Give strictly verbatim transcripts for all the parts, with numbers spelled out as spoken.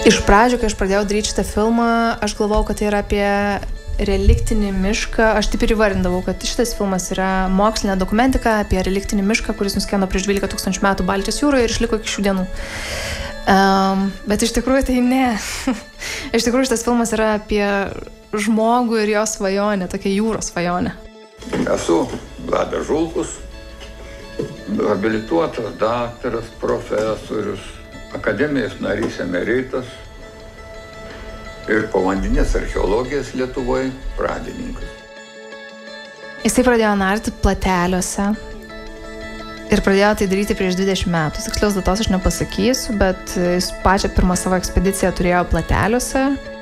Iš pradžių, kai aš pradėjau daryti šitą filmą, aš galvojau, kad tai yra apie reliktinį mišką. Aš taip ir įvardindavau, kad šitas filmas yra mokslinė dokumentika apie reliktinį mišką, kuris nuskendo prieš dvylika tūkstančių metų Baltijos jūroje ir išliko iki šių dienų. Um, bet iš tikrųjų tai ne. Iš tikrųjų šitas filmas yra apie žmogų ir jo svajonę, tokia jūros svajonė. Esu Vladas Žulkus, habilituotas daktaras, profesorius, akademijos narys emeritas ir povandeninės archeologijos Lietuvoje pradininkas. Jisai pradėjo narti plateliuose ir pradėjo tai daryti prieš dvidešimt metų. Tikslios datos aš nepasakysiu, bet jis pačią pirmą savo ekspediciją turėjo plateliuose.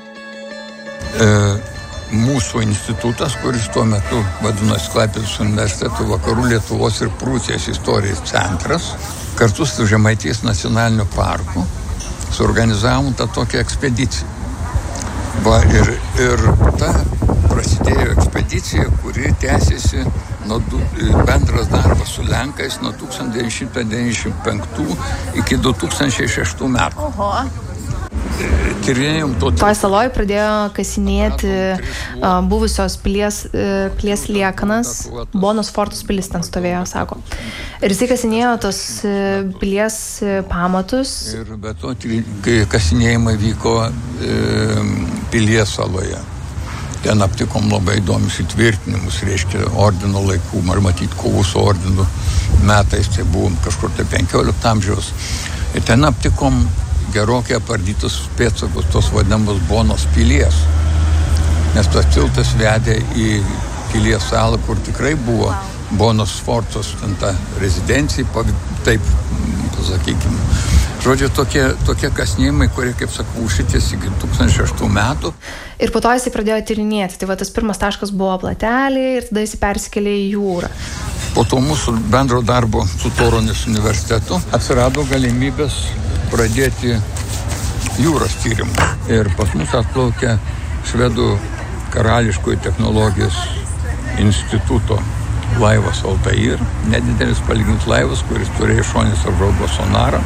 E, mūsų institutas, kuris tuo metu vadinosi Klaipėdos universiteto Vakarų Lietuvos ir Prūsijos istorijos centras, kartu su Žemaitijos nacionaliniu parku suorganizavom tą tokią ekspediciją. Va, ir, ir ta prasidėjo ekspedicija, kuri tęsiasi nuo bendras darbas su Lenkais nuo tūkstantis devyni šimtai devyniasdešimt penktų iki du tūkstančiai šeštų metų. Oho. Tyrinėjom to... Toj saloj pradėjo kasinėti uh, buvusios pilies, uh, pilies liekanas. Bonos fortus pilis ten stovėjo, sako. Ir jisai kasinėjo tos uh, pilies uh, pamatus. Ir be to, kai kasinėjimai vyko uh, pilies saloje. Ten aptikom labai įdomius įtvirtinimus, reiškia, ordino laikų, ar matyti kovų su ordinu metais, tai buvom kažkur tai penkiolikto amžiaus. Ir ten aptikom gerokai apardytus pėdsakus tos vadinamos Bonos pilies. Nes tas tiltas vedė į pilies salą, kur tikrai buvo Bonos fortos, ten ta rezidencija, taip, pasakykime. Žodžiu, tokie, tokie kasnėjimai, kurie, kaip sakau, užsitęs iki du tūkstančiai šeštų metų. Ir po to jisai pradėjo tyrinėti. Tai va, tas pirmas taškas buvo plateliai ir tada jisai persikėlė į jūrą. Po to mūsų bendro darbo su Torunės universitetu atsirado galimybės pradėti jūros tyrimą. Ir pas mus atplaukė Švedų karališkojo technologijos instituto laivas Altair, nedidelis palyginti laivas, kuris turėjo šoninės apžvalgos sonarą.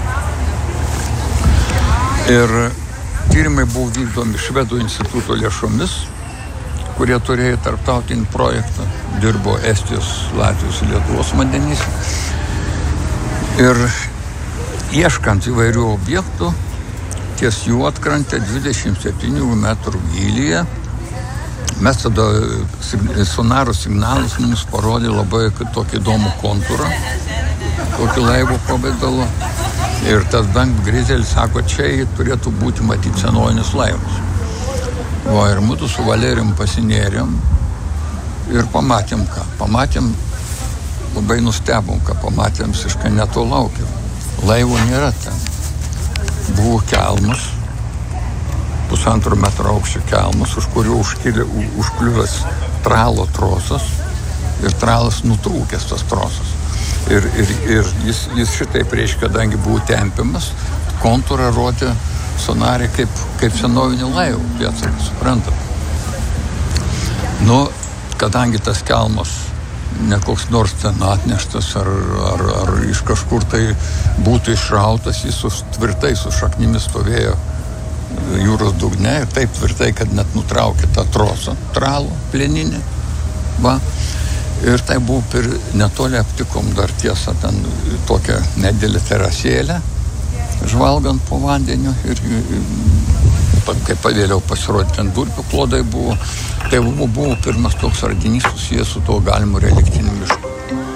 Ir tyrimai buvo vykdomi Švedų instituto lėšomis, kurie turėjo tarptautinį projektą, dirbo Estijos, Latvijos ir Lietuvos vandenyse. Ir ieškant įvairių objektų, ties juodkrante dvidešimt septynių metrų gylyje, mes tada sonaro signalus mums parodė labai tokį įdomų kontūrą, tokį laivo pavidalo. Ir tas Dank Grizelis sako, čia turėtų būti matyti senovinis laivas. Va, ir mūsų su Valerijum pasinėrėm ir pamatėm ką. Pamatėm, labai nustebom, ką pamatėm, visiškai neto laukėm. Laivo nėra ten. Buvo kelmas, pusantro metro aukščio kelmas, už kurio užkilė, užkliuvęs tralo trosas ir tralas nutrūkęs tas trosas. Ir, ir, ir jis, jis šitaip reiškia, kadangi buvo tempiamas, kontūrą rodė sonarė kaip, kaip senovinį laivų pėdsaką, suprantat. Nu, kadangi tas kelmas ne koks nors ten atneštas ar, ar, ar iš kažkur tai būtų išrautas, jis sus, tvirtai su šaknimis stovėjo jūros dugne ir taip tvirtai, kad net nutraukė tą trosą, tralo, plieninį. Va. Ir tai buvo per netoli aptikom dar tiesą ten tokią nedėlę terasėlę, žvalgant po vandeniu ir, ir kaip pavėliau pasirodė, ten durpių klodai buvo. Tai buvo, buvo pirmas toks radinys susijęs su to galimu reliktiniu mišku.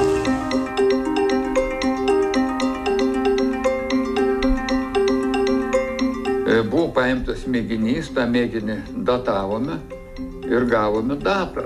Buvo paimtas mėginys, tą mėginį datavome ir gavome datą.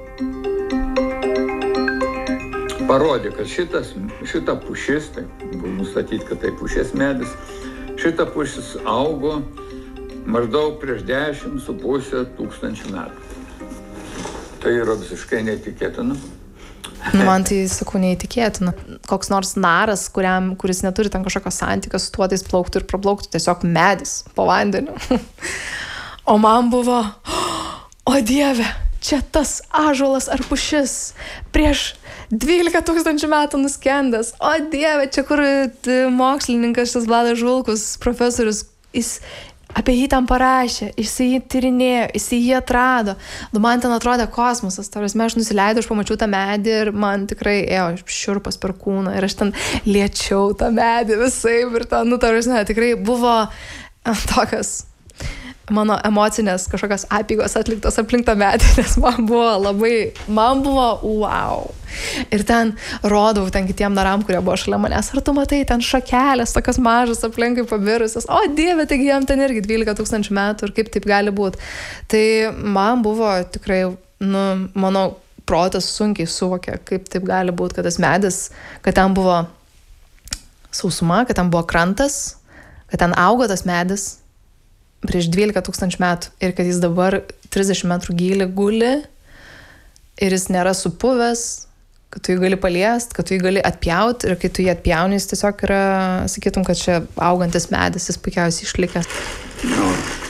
Parodė, kad šitas, šita pušis, tai buvo nustatyti, kad tai pušies medis, šita pušis augo maždaug prieš dešimt su pusė tūkstančių metų. Tai yra visiškai neįtikėtina. Nu, man tai, sakau, neįtikėtina. Koks nors naras, kuriam, kuris neturi ten kažkokio santykio su tuo, tai jis plauktų ir praplauktų tiesiog medis po vandeniu. O man buvo, o Dieve, čia tas ąžuolas ar pušis prieš dvylika tūkstančių metų nuskendęs. O Dieve, čia kur mokslininkas šis Vladas Žulkus, profesorius, jis apie jį ten parašė, jisai jį tyrinėjo, jisai jį atrado. Nu, man ten atrodė kosmosas, ta prasme, aš nusileidau, aš pamačiau tą medį ir man tikrai ėjo šiurpas per kūną ir aš ten liečiau tą medį visai ir ten, nu, ta prasme, tikrai buvo tokios mano emocinės kažkokios apygos atliktos aplink tą medį, nes man buvo labai, man buvo wow. Ir ten rodau ten kitiem naram, kurie buvo šalia manęs, ar tu matai, ten šakelės, tokios mažas aplinkai pabirusios, o dieve, taigi jam ten irgi dvylika tūkstančių metų ir kaip taip gali būti. Tai man buvo tikrai, nu, mano protas sunkiai suvokė, kaip taip gali būti, kad tas medis, kad ten buvo sausuma, kad ten buvo krantas, kad ten augo tas medis prieš dvylika tūkstančių metų ir kad jis dabar trisdešimt metrų gylį guli ir jis nėra supuvęs, kad tu jį gali paliest, kad tu jį gali atpjauti ir kai tu jį atpjauni, jis tiesiog yra, sakytum, kad čia augantis medis, jis puikiausiai išlikęs. No.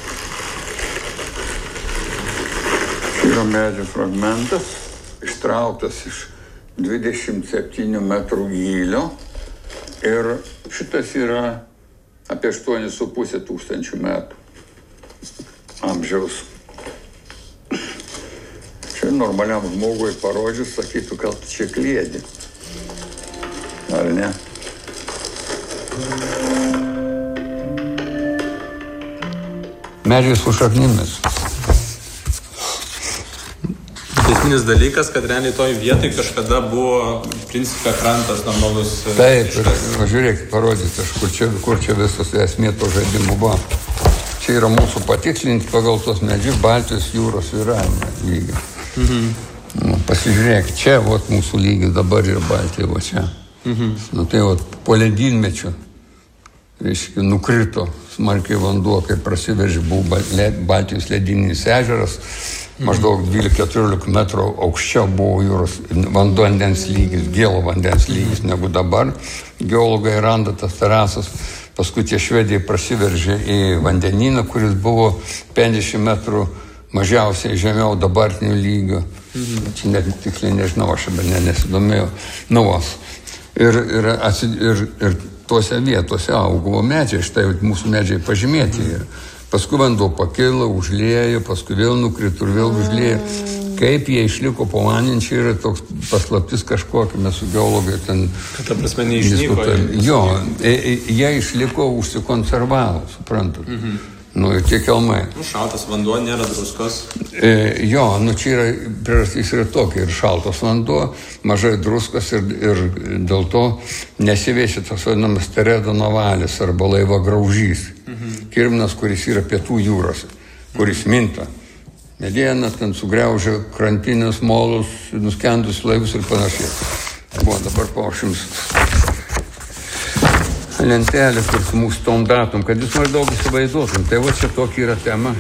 Yra medžio fragmentas, ištrauktas iš dvidešimt septynių metrų gylio ir šitas yra apie aštuoni su puse tūkstančių metų amžiaus. Čia normaliam žmogui parodžius, sakytų, kad čia kliedi. Ar ne? Medžiai su šaknimis. Esminis dalykas, kad realiai toj vietoj kažkada buvo principė krantas normalus. Taip, ir žiūrėk, parodyti, kur čia, kur čia visas esmė to žaidimų buvo. Čia yra mūsų patikslinti pagal tos medžius Baltijos jūros svyravimo lygį. Mhm. Nu, pasižiūrėk, čia vat, mūsų lygis dabar yra Baltija, va čia. Mhm. Nu, tai vat, po ledynmečių, reiškia, nukrito smarkiai vanduo, kai prasiveržė buvo Baltijos ledyninis ežeras. Maždaug dvylika keturiolika metrų aukščiau buvo jūros vandens lygis, gėlo vandens lygis negu dabar. Geologai randa tas terasas. Paskui tie švedijai prasiveržė į vandenyną, kuris buvo penkiasdešimt metrų mažiausiai žemiau dabartinių lygio. Mhm. Čia net tiksliai nežinau, aš bet ne, nesidomėjau. Nuvas. Ir, ir, ir, ir tuose vietose augo medžiai, štai mūsų medžiai pažymėti. Ir paskui vanduo pakilo, užliejo, paskui vėl nukrito ir vėl užliejo. Kaip jie išliko po vandeniu, čia yra toks paslaptis kažkokia, mes su geologai ten... Kad ta prasme neišnyko. Jo, jie išliko, užsikonservavo, suprantat. Mhm. Nu, tie kelmai. Nu, šaltas vanduo, nėra druskos. E, jo, nu, čia yra, priežastys yra tokia, ir šaltas vanduo, mažai druskos ir, ir dėl to nesivėšia tas vadinamas Teredo navalis arba laiva graužys. Mhm. Kirminas, kuris yra pietų jūrose, kuris minta. Mediena, ten sugriaužia krantinius molus, nuskendus laivus ir panašiai. Buvo dabar paušims lentelė, kur su mūsų tom datom, kad jūs maždaug įsivaizduotum. Tai va čia tokia yra tema.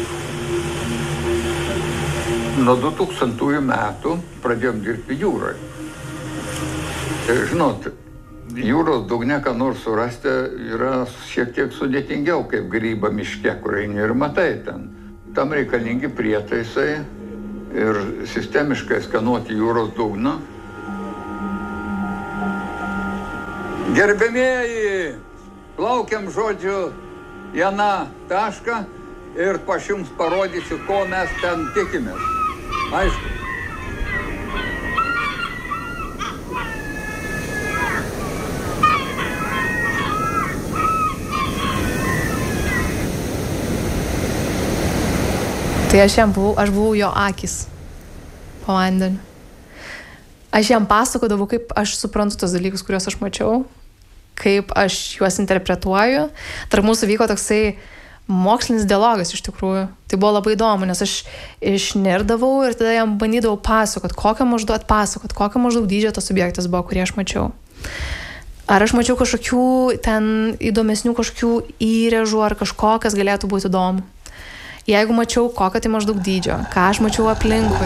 Nuo du tūkstantųjų metų pradėjom dirbti jūroje. Tai, žinot, jūros dugne ką nors surasti yra šiek tiek sudėtingiau, kaip grybą miške, kur eini ir matai ten. Tam reikalingi prietaisai ir sistemiškai skanuoti jūros dugną. Gerbėmieji, plaukiam žodžiu į aną tašką ir aš jums parodysiu, ko mes ten tikimės. Aišku. Tai aš jam buvau, aš buvau jo akis po vandeniu. Aš jam pasakodavau, kaip aš suprantu tos dalykus, kuriuos aš mačiau, kaip aš juos interpretuoju. Tarp mūsų vyko toksai mokslinis dialogas iš tikrųjų. Tai buvo labai įdomu, nes aš išnirdavau ir tada jam bandydavau pasakot, kokią maždaug atpasakot, kokią maždaug dydžio tas objektas buvo, kurį aš mačiau. Ar aš mačiau kažkokių ten įdomesnių kažkokių įrėžų ar kažko, kas galėtų būti įdomu. Jeigu mačiau, kokio tai maždaug dydžio, ką aš mačiau aplinkui.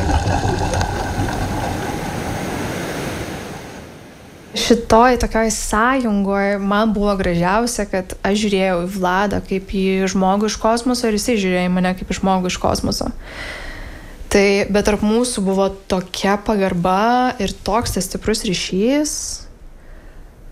Šitoj tokioj sąjungoje man buvo gražiausia, kad aš žiūrėjau į Vladą kaip į žmogų iš kosmoso ir jisai žiūrėjo į mane kaip į žmogų iš kosmoso. Tai, bet tarp mūsų buvo tokia pagarba ir toks tas stiprus ryšys,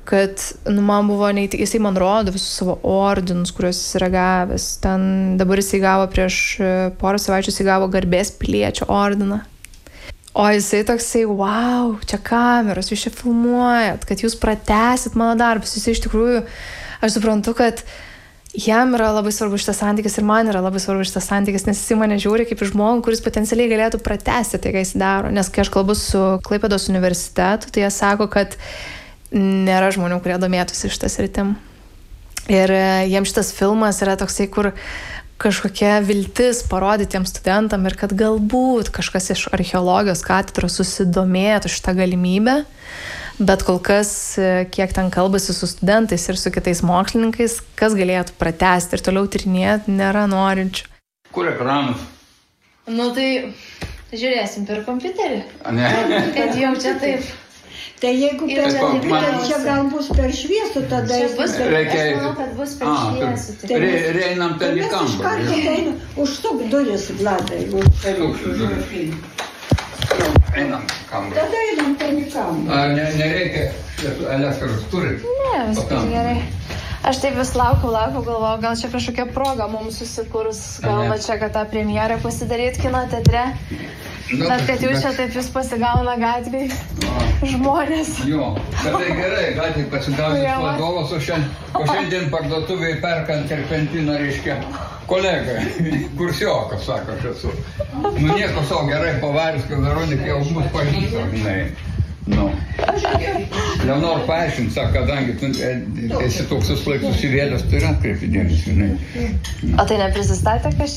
kad nu, man buvo neįtik, jisai man rodo visus savo ordinus, kuriuos jis yra gavęs. Ten dabar jisai gavo prieš porą savaičių, jisai gavo garbės piliečio ordiną. O jisai toksai, wow, čia kameros, jūs čia filmuojat, kad jūs pratęsit mano darbus. Jisai iš tikrųjų, aš suprantu, kad jam yra labai svarbu šitas santykis ir man yra labai svarbu šitas santykis, nes jisai mane žiūri kaip žmogų, kuris potencialiai galėtų pratęsti tai, ką jis daro. Nes kai aš kalbu su Klaipėdos universitetu, tai jie sako, kad nėra žmonių, kurie domėtųsi šitą sritim. Ir jiems šitas filmas yra toksai, kur kažkokia viltis parodyti tiem studentam ir kad galbūt kažkas iš archeologijos katedros susidomėtų šitą galimybę, bet kol kas, kiek ten kalbasi su studentais ir su kitais mokslininkais, kas galėtų pratęsti ir toliau tyrinėti, nėra norinčių. Kur ekranas? Nu tai žiūrėsim per kompiuterį. Ne. Kad jau čia taip. Tai jeigu per kompiuterį čia gal bus per šviesų, tada Čia bus per Reikia- aš manau, kad bus per A, šviesų. tai- Re- Reinam ten į mes iš kambarį. karto eina, užsuk duris, Vladai. Užsuk duris. Einam į kambarį. Tada einam ten į kamerą. Ar ne, nereikia elektros turit? Ne, viskas Pakam. gerai. Aš taip vis laukiau, laukiau, galvojau, gal čia kažkokia proga mums susikurs, gal Ne. va čia, kad tą premjerą pasidaryt kino teatre, Nu, bet kad jau čia bet- taip vis pasigauna gatvėj žmonės. Jo, bet tai gerai, gal tik pasigausit Jo. vadovas, o šiandien, o šiandien parduotuvėje perkant terpentiną, reiškia, kolega, kursiokas, sako, aš esu. Nu nieko savo, gerai pavarys, kad Veronika jau mus pažįsta, žinai. Nu. Leonor paaiškint, sako, kadangi tu e, esi toks laiptus įvėlęs, tai ir atkreipi dėmesį, žinai. O tai neprisistatė kažkaip?